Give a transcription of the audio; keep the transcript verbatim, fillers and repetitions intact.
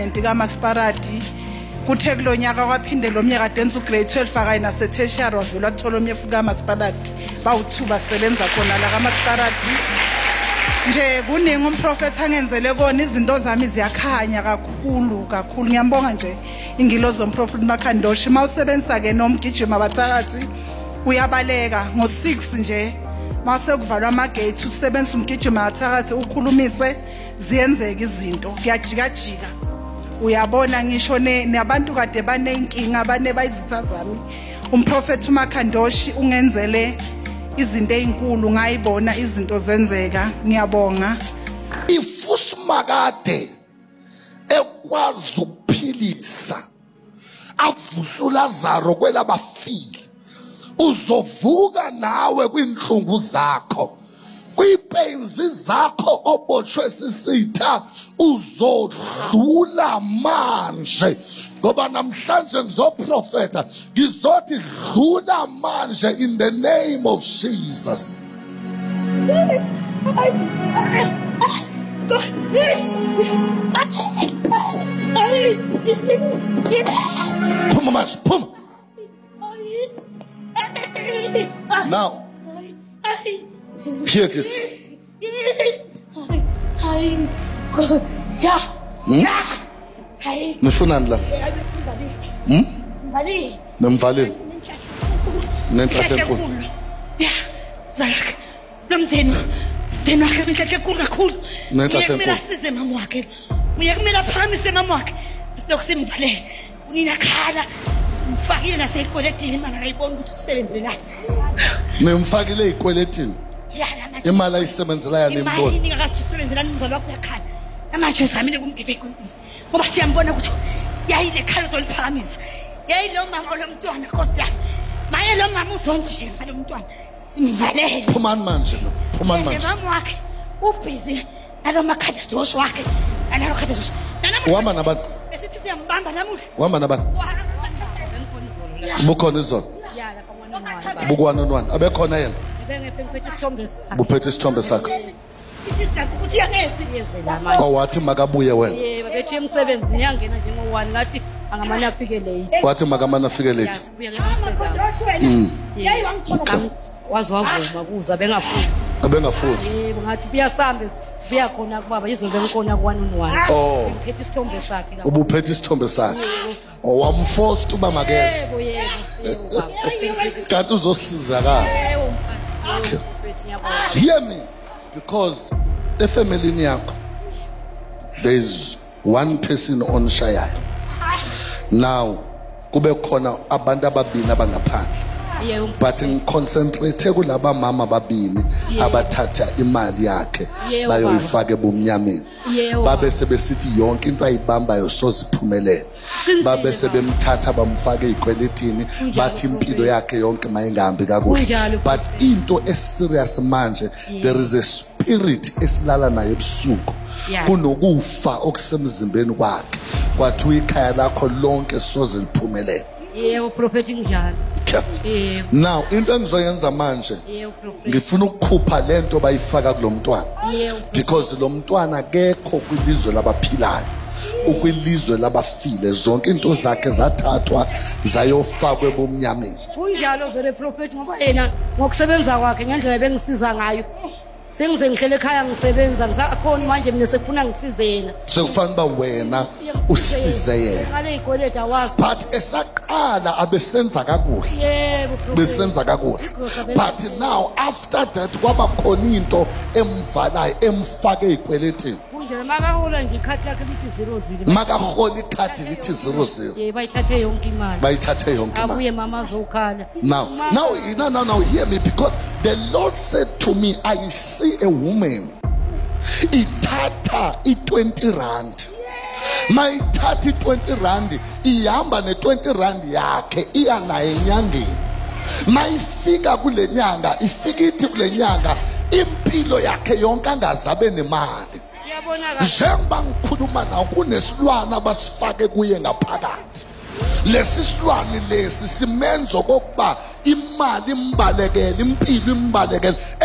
kaMasparati kuthe kulonyaka kwaphinde lo mnyaka denza ugrade twelve akayi nase tertiary wavela wathola omnye kaMasparati bawuthuba sebenza khona la kaMasparati nje kuningi umprofeti angenzele kona izinto zami ziyakhanya kakhulu kakhulu ngiyambonga nje ingilozo umprofeti Makhandoshi mawusebenza ke nomgijima bathakathi uyabaleka ngo six nje mase kuvalwa amagate usebenza umgijima bathakathi ukhulumise ziyenzeka izinto kuyajikajika uyabona ngisho nabantu kade banenkinga bane bayizitha zami umprofeti uMakhandoshi ungenzele izinto ezinkulu ngayibona izinto zenzeka ngiyabonga ifusimakade ekwazi ukuphilisa avusa uLazaro kwelabafile uzovuka nawe kwinhlungu zakho kwipenzi zakho obotshwe sisitha uzodlula manje ngoba namhlanje ngizoprofeta ngizothi dlula manje in the name of Jesus. Puma manje, puma. Now hear this. Yeah. Mfunani la? Hmm? Mvali. Nemvali. Nenhlanhla enkulu. Yeah. Zalaka. Nomdeni. Deni wakhe nenhlanhla enkulu kakhulu. Nenhlanhla enkulu. Uyasize mama wakhe. Uyakumela phakamise mama wakhe. Isidoko simvalele. Unina khala. Simfakile naseyikoletini imali akayibona ukuthi usebenzela. Nemfakile eyikweletini. Imali ayisebenzela yana embona. Imali ingakasebenzela umzalo wakho yakhala. Namanje uzamile kumgibhe ikontinzi. Ngoba siyambona ukuthi yayile khala zoliphakamisa. Yayilo mama olomntwana Nkosi yami. Maye lo mama uzonjinga ngalo mntwana. Simvalele. Phumani manje lo. Phumani manje. Mama wakhe ubhizi nalo makhanda Joshua wakhe. Nalo khanda Joshua. Uhamba nabantu. Besithi siyambamba namuhla. Uhamba nabantu. Bukhona izolo. Ya lapha ngwana. Bukwanonwana abekhona yena. Bengephe ngiphethe isithombe sakhe. Buphethe isithombe sakhe. Sithi ukuthi yangesiyezela manje. Owathi makabuye wena. Yebo bethu emsebenzi ngiyangena nje ngo one ngathi angamane afike late. Wathi makamana afike late. Sibuye ke emsebenzi. Yayi wangithola wazwavuma kuza bengafuni. Abengafuni. Yebo ngathi buyasambe sibuya khona kubaba izobe ngikhona ku one on one. Oh. Ngiphethe isithombe sakhe la. Ubuphethe isithombe sakhe. Owamforce uba makeze. Yebo yebo baba. Kanti uzosizakala. Yebo. Okay. Hear me, because the family yakho there is one person on Shaya. Now kube khona abantu ababini abangaphandle. But ngiconcentrate kulaba mama babini abathatha imali yakhe bayoyifaka ebumnyameni. Babe sebesithi yonke into ayibambayo soziphumelela. Babe sebemthatha bamfaka ezikweletini bathi impilo yakhe yonke mayingahambi kakuhle. But into eserious manje there is a spirit esilala naye ebusuku kunokufa okusemzimbeni kwakhe kwathi uyikhaya lakho lonke soze liphumelela. Yebo prophetic njalo. Yebo. Now into engizoyenza manje ngifuna ukukhupha lento bayifaka kulomntwana. Yebo. Because lo mntwana akekho kwilizwe labaphilayo. Ukwilizwe labafile zonke into zakhe zathathwa zayofakwa ebumnyameni. Kunjalo vele prophet ngoba yena ngokusebenza kwakhe ngendlela bengisiza ngayo. Sengize ngihlele ekhaya ngisebenza ngisakhona manje mina sekufuna ngisizena. Sekufana ba wena usize yena. Ngale ikoleti awazi. But esaqala abesenza kakuhle. Yebo prophet. Besenza kakuhle. But now after that kwaba khona into emvalayo emfake ezikweletini. Kunjalo makahola nje ikhati lakhe lithi zero zero. Makahola ikhadi lithi zero zero. Yebo bayithathe yonke imali. Bayithathe yonke imali. Abuye mama azokhala. Now, now, no, no, no, hear me, because the Lord said to me, I see a woman. Ithatha i twenty rand. My ithatha twenty rand. Ihamba ne twenty rand yakhe iya naye enyangeni. Mayifika kule nyanga, ifika ithi kule nyanga impilo yakhe yonke angazabe nemali. Njengoba ngikhuluma nawe kunesilwana abasifake kuye ngaphakathi. Lesi silwane lesi simenzo kokuba imali imbalekele impilo imbalekele